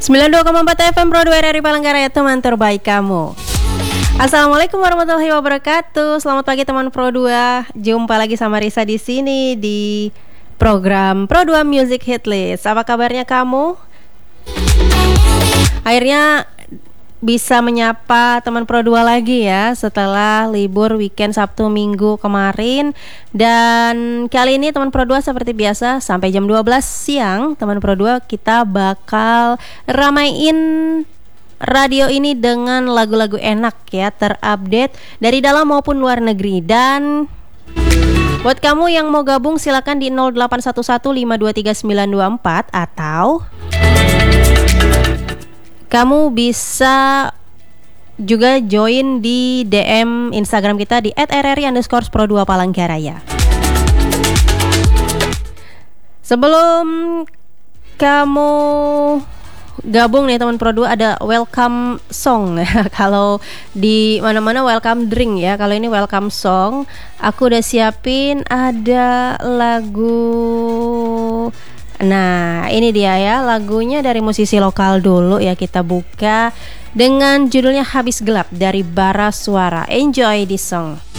92,4 FM Pro 2 RRI Palangkaraya, teman terbaik kamu. Assalamualaikum warahmatullahi wabarakatuh. Selamat pagi teman Pro 2. Jumpa lagi sama Risa di sini di program Pro 2 Music Hit List. Apa kabarnya kamu? Akhirnya bisa menyapa teman Pro 2 lagi ya setelah libur weekend Sabtu Minggu kemarin. Dan kali ini teman Pro 2 seperti biasa sampai jam 12 siang teman Pro 2 kita bakal ramaiin radio ini dengan lagu-lagu enak ya, terupdate dari dalam maupun luar negeri. Dan buat kamu yang mau gabung silakan di 0811523924 atau kamu bisa juga join di DM Instagram kita di @rri_pro2 Palangkaraya. Sebelum kamu gabung nih teman Pro 2, ada welcome song. Kalau di mana-mana welcome drink ya. Kalau ini welcome song. Aku udah siapin ada lagu. Nah, ini dia ya, lagunya dari musisi lokal dulu ya. Kita buka dengan judulnya Habis Gelap dari Bara Suara. Enjoy this song.